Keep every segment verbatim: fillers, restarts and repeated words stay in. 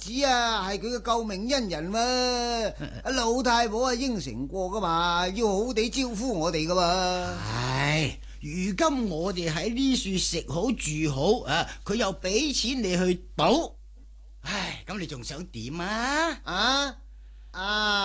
子啊係佢嘅救命恩人喎，阿老太婆啊應承過噶嘛，要好好地招呼我哋噶嘛。 唉，如今我哋喺呢處食好住好啊，佢又俾錢你去賭，唉，咁你仲想點啊？ 啊啊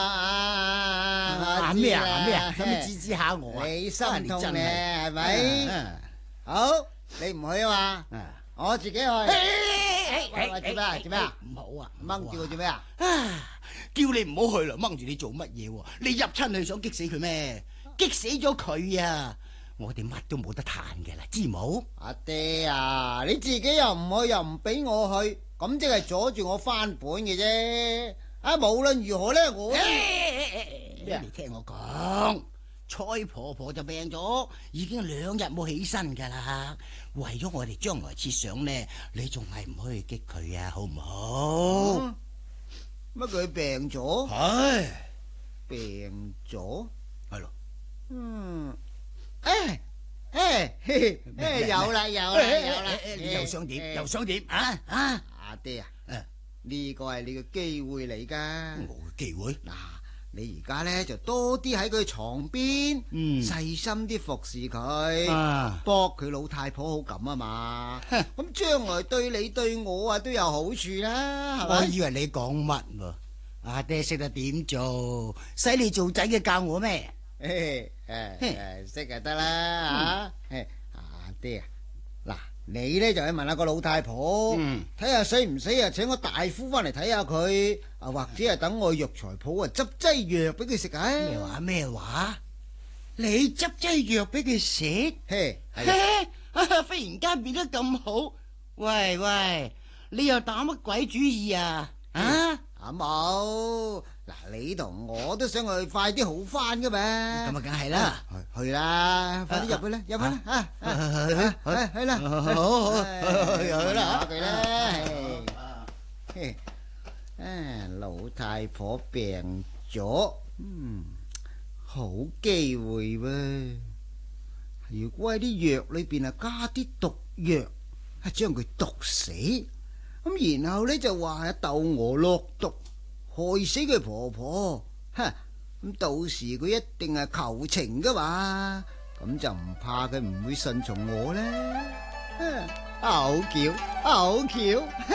啊！ 咩啊咩啊，使乜指指下我啊？ 你心痛真咧係咪？好，你唔去啊嘛，我自己去。喂喂，做咩啊？做咩啊？ 唔好啊， 掹住佢做咩啊？ 叫你唔好去啦，掹住你做乜嘢？你入親去想激死佢咩？激死咗佢啊！我哋乜都冇得嘆嘅啦，知冇？ 阿爹啊，你自己又唔去，又唔俾我去，咁即係阻住我翻本嘅啫。啊，無論如何咧，我咩？你聽我講，蔡婆婆就病咗，已經兩日冇起身噶啦。為咗我哋將來設想呢，你仲係唔可以激佢啊，好唔好？ 乜佢病咗？ 係病咗？ 係咯。 嗯，誒誒誒，有啦有啦有啦， 你又想點？又想點啊啊！ 阿爹啊，呢個係你嘅機會嚟噶。 我嘅機會嗱，你而家咧就多啲喺佢床邊，細心啲服侍佢，博佢老太婆好感啊嘛。咁將來對你對我啊都有好處啦，係咪？ 我以為你講乜喎？阿爹識得點做，使你做仔嘅教我咩？ 誒誒誒，識就得啦吓。誒，阿爹啊，嗱，你咧就去問下個老太婆，睇下死唔死啊，請個大夫翻嚟睇下佢，啊或者係等我去藥材鋪啊執劑藥俾佢食啊。 咩話咩話？你執劑藥俾佢食？ 嘿， 忽然間變得咁好，喂喂，你又打乜鬼主意啊？啊？ 阿冇，嗱，你同我都想去快啲好翻噶嘛。 咁啊，梗係啦， 去啦，快啲入去啦，入去啦，啊，去去啦， 好好去啦，佢啦。啊，老太婆病咗，嗯，好機會喎。如果喺啲藥裏邊啊加啲毒藥，啊將佢毒死。咁然後呢，就話竇娥落毒害死佢婆婆，哈！咁到時佢一定係求情噶嘛，咁就唔怕佢唔會順從我啦。好巧，好巧。